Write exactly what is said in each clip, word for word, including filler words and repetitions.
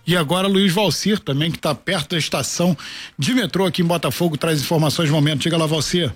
E agora Luiz Valcir também, que está perto da estação de metrô aqui em Botafogo, traz informações no momento. Diga lá, Valcir.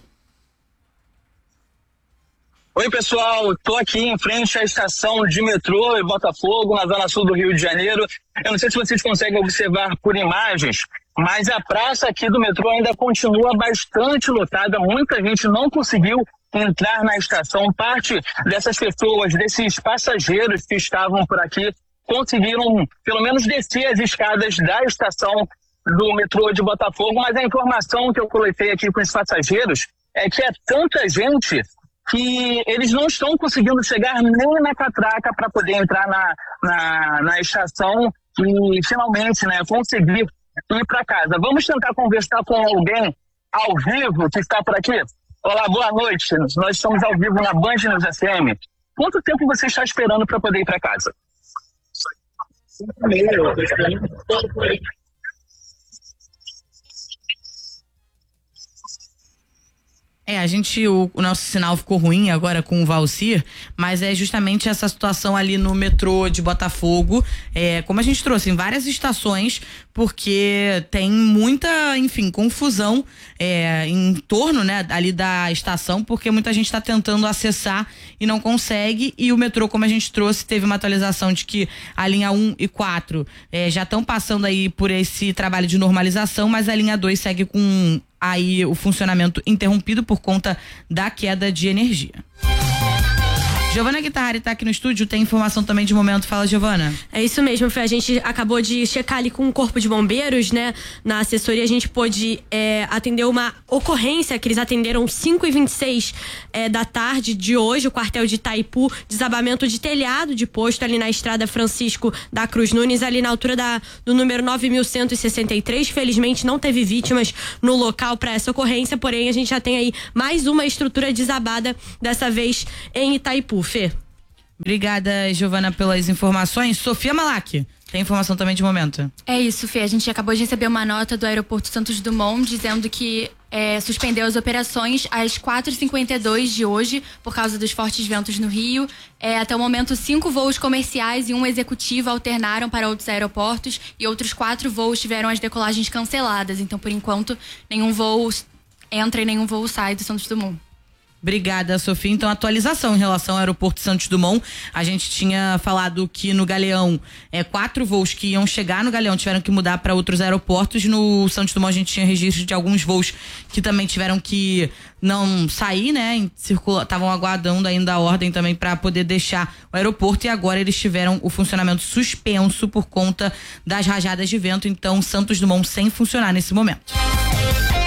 Oi, pessoal, estou aqui em frente à estação de metrô em Botafogo, na zona sul do Rio de Janeiro. Eu não sei se vocês conseguem observar por imagens, mas a praça aqui do metrô ainda continua bastante lotada. Muita gente não conseguiu entrar na estação. Parte dessas pessoas, desses passageiros que estavam por aqui, conseguiram pelo menos descer as escadas da estação do metrô de Botafogo, mas a informação que eu coletei aqui com os passageiros é que é tanta gente que eles não estão conseguindo chegar nem na catraca para poder entrar na, na, na estação e finalmente, né, conseguir ir para casa. Vamos tentar conversar com alguém ao vivo que está por aqui. Olá, boa noite. Nós estamos ao vivo na Band News F M. Quanto tempo você está esperando para poder ir para casa? Cinco meses. É, a gente, o, o nosso sinal ficou ruim agora com o Valcir, mas é justamente essa situação ali no metrô de Botafogo, é, como a gente trouxe em várias estações, porque tem muita, enfim, confusão é, em torno, né, ali da estação, porque muita gente está tentando acessar e não consegue, e o metrô, como a gente trouxe, teve uma atualização de que a linha um e quatro é, já estão passando aí por esse trabalho de normalização, mas a linha dois segue com aí o funcionamento interrompido por conta da queda de energia. Giovana Guitarri tá aqui no estúdio, tem informação também de momento. Fala, Giovana. É isso mesmo, Fê. A gente acabou de checar ali com o Corpo de Bombeiros, né? Na assessoria a gente pôde é, atender uma ocorrência que eles atenderam cinco e vinte e seis é, da tarde de hoje, o quartel de Itaipu, desabamento de telhado de posto ali na estrada Francisco da Cruz Nunes, ali na altura da, do número nove mil cento e sessenta e três. Felizmente não teve vítimas no local para essa ocorrência, porém a gente já tem aí mais uma estrutura desabada, dessa vez em Itaipu. Fê. Obrigada, Giovana, pelas informações. Sofia Malak, tem informação também de momento. É isso, Fê. A gente acabou de receber uma nota do aeroporto Santos Dumont dizendo que é, suspendeu as operações às quatro e cinquenta e dois de hoje por causa dos fortes ventos no Rio. É, até o momento, cinco voos comerciais e um executivo alternaram para outros aeroportos e outros quatro voos tiveram as decolagens canceladas. Então, por enquanto, nenhum voo entra e nenhum voo sai do Santos Dumont. Obrigada, Sofia. Então, atualização em relação ao aeroporto Santos Dumont. A gente tinha falado que no Galeão, é, quatro voos que iam chegar no Galeão tiveram que mudar para outros aeroportos. No Santos Dumont a gente tinha registro de alguns voos que também tiveram que não sair, né? Estavam aguardando ainda a ordem também para poder deixar o aeroporto, e agora eles tiveram o funcionamento suspenso por conta das rajadas de vento. Então, Santos Dumont sem funcionar nesse momento.